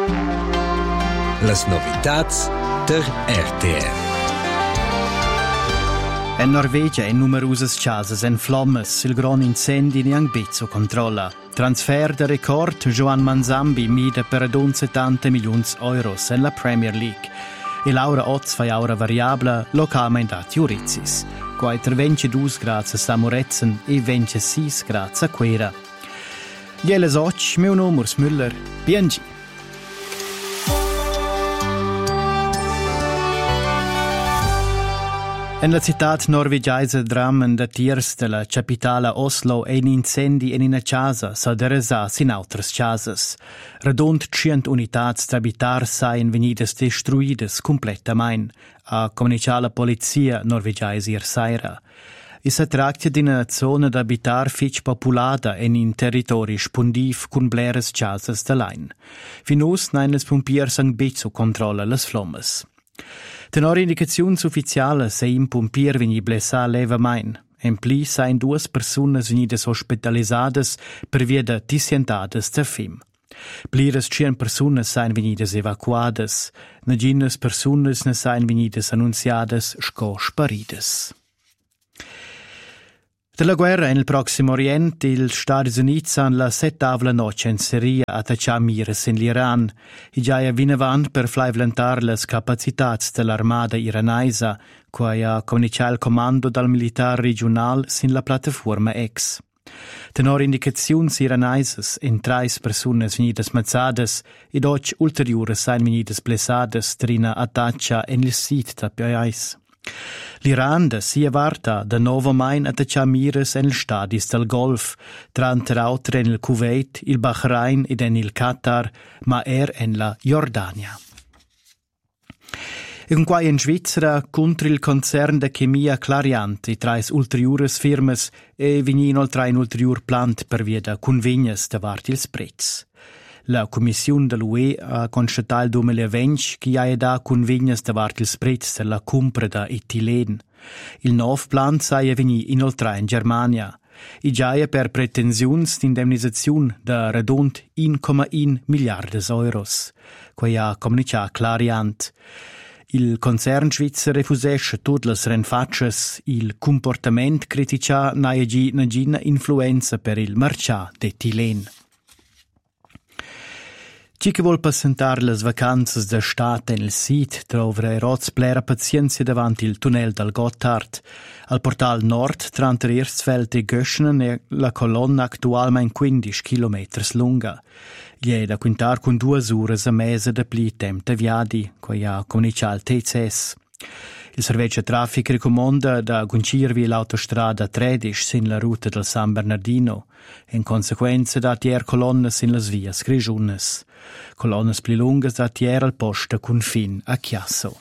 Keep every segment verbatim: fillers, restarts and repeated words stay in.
Las novitats der R T R. In Norvegia in numerosas casas en flammes, il gran incendi neang bezzo controlla. Transfer de record Joan Manzambi mida per settanta milioni euro nella Premier League. E Laura Oz fa aura variabile localmente a Tiurizis. Quaiter ventidue grazie a Samuretzen e ventisei grazie a Quera. Jeles och, meu nomers Müller, B N G. In la città norvegiaise Drammen da Tiers della capitale Oslo ein incendi in una casa sa deresas in autras casas. Redond cient unitats d'abitar sain venidas destruidas completamente, a comunicare la polizia norvegiaise ier saira. E si tratta di una zona d'abitar fitch popolata in un territorio spondiv con bleres casas de lain. Finus nein les pompiers ang bezzo controlla les flammes. Tenor indicazioni ufficiali sei un pompier vegni blessà levemente. En pli sain duas personas venidas hospitalizadas per via de tisientades de fim. Pliras cien personas sain venidas evacuadas. Naginas personas ne sain venidas annunciadas sco sparidas. Della guerra nel Prossimo Oriente, gli Stati Uniti hanno la settavla noce in Siria attacciare mires in l'Iran. I già vinevano per flaivlentare le capacità dell'armata iranese, che ha comunicato il comando dal militare regionale sin la piattaforma X. Tenor indicazioni iranese in tre persone venidas mazzadas ed oggi ulteriori sei venidas blessadas trina attaccia nel sito da Pais. L'Iran da sia varta da nuovo main attacciare mires en stadis del Golf, tra l'altro nel Kuwait, il Bahrain ed en il Qatar, ma er en la Jordania. E con qua in Svizzera, contro il concern de chemia Clariant, i trais ulteriores firmes e vigni inoltre un ulterior plant per via da convegnes da vart ils prezz. La Commissione dell'U E ha constatato il duemilaventi che ha da convegnes da vart ils prezz della compra da etilen. Il nuovo plan sai veni inoltre in Germania. I già per pretensioni di indemnizzazione da redond uno virgola uno miliardi euros. Qui ha comunicato Clariant. Il concern svizzero refusesce tutte le renfacces, il comportamento critica naigi nagina influenza per il marcià d'etilen. Ci che vuol passentare le vacanze d'estate nel sito trova roz plera pazienza davanti il tunnel del Gotthard. Al portal nord tra Ersfeld e Göschenen è la colonna attualmente quindici chilometri lunga. Gli è da quintar con due ore a mese da pli tempo de viadi, che ha comunicato il T C S. Il servizio traffico raccomanda da guncirvi l'autostrada tredici sin la ruta del San Bernardino, in conseguenza da tier colonne sin las vias grigiunes. Colonnes pli lungas da tier al posto con fin a Chiasso.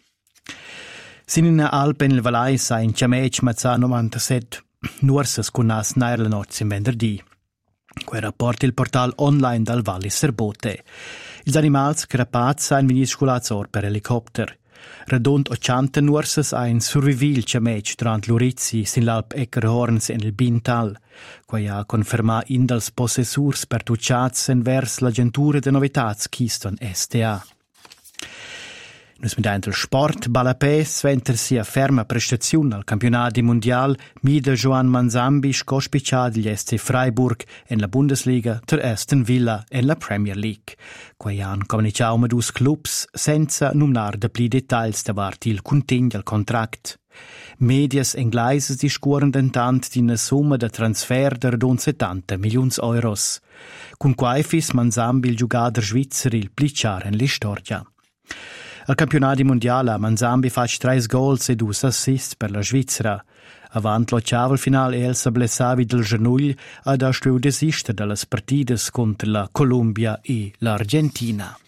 Sin in Alpe in il Valais sa in Ciamec mazza novantasette, nuorsas con nas nair la notte in venerdì. Quei rapporti il portal online dal Valli Serbote. Ils animals crapats sa in venis sculazor per helicopter. Redond ottanta nuorsas ha in survivil Ciamec durant l'Urizzi sin l'Alp Eckerhorns in il Bintal, quei ha conferma in dels possessurs per tucciats en vers l'agentura de novitats Keystone S T A. Nus mediante il sport, Balapes venter sia ferma prestazione al campionato mondial mida Joan Manzambi scospicciat gli S C Freiburg en la Bundesliga ter Aston Villa en la Premier League. Quei han comunicato med dus clubs senza numnar de pli dettagls davart il contegn del contract. Medias englaises discuoren dentant di una somma de transfer de redon settanta milioni euros. Con quai fis Manzambi il giugader svizzer il plicciar en l'istoria. Al campionato mondiale Manzambi fa tre gols e due assist per la Svizzera. Avant lo ciavel final Elsa blessavi del genull ad astruiu desista dalle partite contro la Colombia e l'Argentina.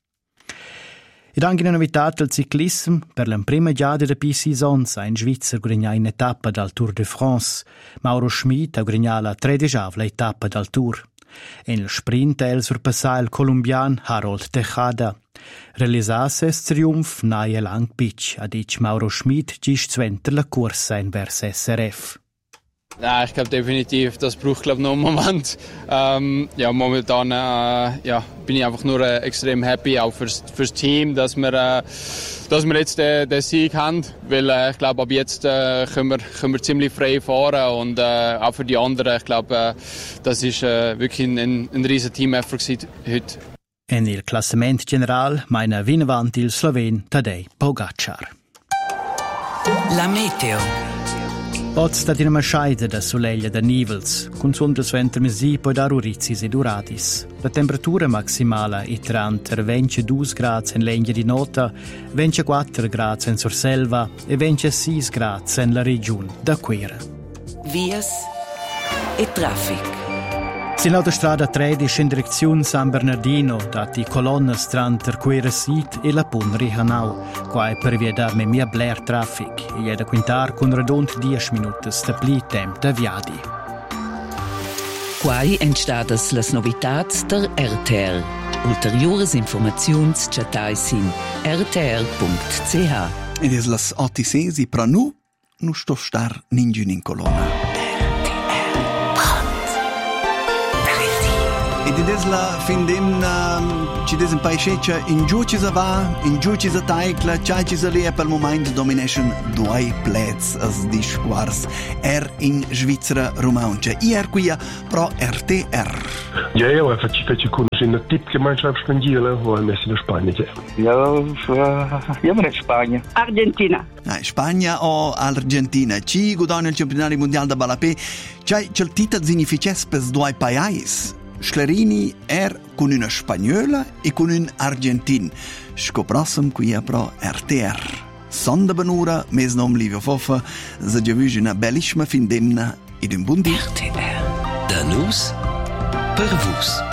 Ed anche una novità del ciclismo, per la prima giada de pi seasons in Svizzera guadagna in etappa dal Tour de France. Mauro Schmid ha guadagnato la tredicesima etappa dal Tour. In il sprint el surpassa il colombian Harold Tejada. Realisasse il triumph naie lang pitch, ha dic Mauro Schmid gis zwenter la corsa in vers S R F. Ja, ich glaube definitiv, das braucht glaube noch einen Moment. Ähm, ja, momentan äh, ja, bin ich einfach nur äh, extrem happy, auch fürs, fürs Team, dass wir, äh, dass wir jetzt den, den Sieg haben, weil äh, ich glaube, ab jetzt äh, können, wir, können wir ziemlich frei fahren und äh, auch für die anderen, ich glaube, äh, das ist äh, wirklich ein, ein, ein riesen Team-Effort heute. En il classement general meina vinavant il Sloven Tadej Pogačar. La meteo. Pots da una maschaida da soleglia da nivels, con sundas venter mesi poi da rurizis ed uradis. La temperatura maximale è tra ventidue gradi in legna di nota, ventiquattro gradi in Surselva e ventisei gradi in la regione da Quera. Vias e traffic. Sull'autostrada tredici in direzione San Bernardino, dati colonne tra Quera Sit e la Punri Hanau, qua è per via da mia Blair traffic, e è da quintar con radont dieci minuti sta pli temp da viadi. Quai entstadas las novitats der R T R. Ulteriores informaziuns chatais in r t r punct c h. Ed es las ottisesi, però nu, nu sto star ningun in colonna. Ed es la fin dem ci des un paeseccia in giù ci sa va, in giù ci sa taicla, c'hai ci sa lì per il momento domination due plets as di squars er in Svizzera Romauncia. Ier qui pro R T R. Ja, ja, maar wat je wat je kon in de tipgemeenschap spenderen, waar mensen in Spanje zijn. Ja, ja, maar in Spanje. Argentina. Ah, Spagna o Argentina. Ci guadagna il campionato mondiale da balapé. C'hai c'è il titolo significato per due paesi. Schlerini er con una spagnola e con un argentin. Scoprossem qui a pro R T R. Sonda benura, mes nom Livio Foffa, se già vige una bellissima fin demna ed un buon dì. R T R. Da nus per vus.